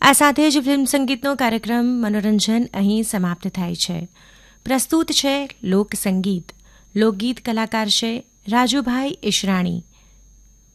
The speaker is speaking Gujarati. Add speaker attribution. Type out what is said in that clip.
Speaker 1: આ સાથે જ ફિલ્મ સંગીતનો કાર્યક્રમ મનોરંજન અહીં સમાપ્ત થાય છે. પ્રસ્તુત છે લોકસંગીત. લોકગીત કલાકાર છે રાજુભાઈ ઈશરાણી.